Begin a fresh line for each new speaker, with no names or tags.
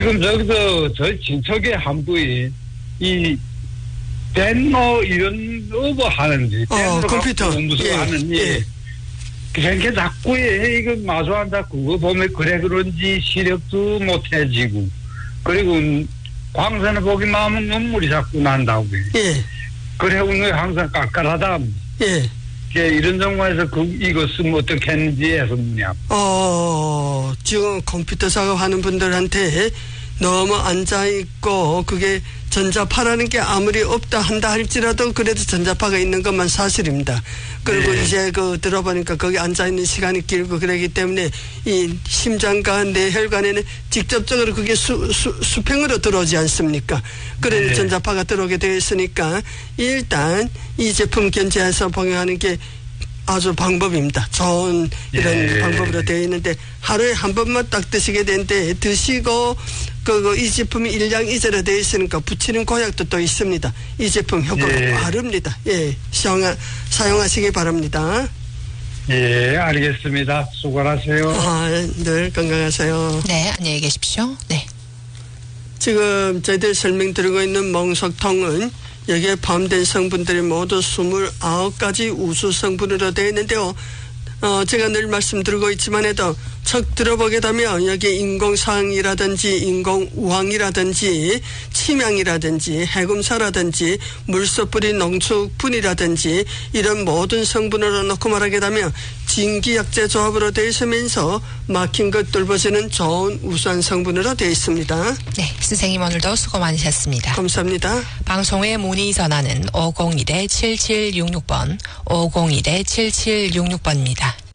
지금 저기서 저희 친척의 한 분이 이 덴노 이런 오버 하는지
컴퓨터
무슨 하는지 그렇게 자꾸 이거 마주 앉아 그거 보면 그래 그런지 시력도 못해지고 그리고 광선을 보기만 하면 눈물이 자꾸 난다고 그래 오늘 항상 깎아하다 이런 정도에서 이거 쓰면 어떻게 했는지 해서 문이야.
지금 컴퓨터 작업하는 분들한테 너무 앉아있고 그게 전자파라는 게 아무리 없다 한다 할지라도 그래도 전자파가 있는 것만 사실입니다. 그리고 이제 들어보니까 거기 앉아있는 시간이 길고 그러기 때문에 이 심장과 뇌혈관에는 직접적으로 그게 수평으로 들어오지 않습니까? 그래서 전자파가 들어오게 되어 있으니까 일단 이 제품 견제해서 복용하는 게 아주 방법입니다. 좋은 이런 방법으로 되어 있는데 하루에 한 번만 딱 드시게 되는데 드시고 이 제품이 일량이제로 되어 있으니까 붙이는 고약도 또 있습니다. 이 제품 효과가 빠릅니다. 사용하시기 바랍니다.
알겠습니다. 수고하세요.
늘 건강하세요.
네, 안녕히 계십시오. 네.
지금 저희들 설명드리고 있는 멍석통은 여기에 포함된 성분들이 모두 29가지 우수 성분으로 되어 있는데요. 제가 늘 말씀드리고 있지만 해도 척 들어보게 되면 여기 인공사항이라든지 인공우항이라든지 침향이라든지 해금사라든지 물소뿌리 농축분이라든지 이런 모든 성분으로 놓고 말하게 되면 진기약재 조합으로 되어 있으면서 막힌 것 뚫어지는 좋은 우수한 성분으로 되어 있습니다.
네, 선생님 오늘도 수고 많으셨습니다.
감사합니다.
방송에 문의 전화는 501-7766번 501-7766번입니다.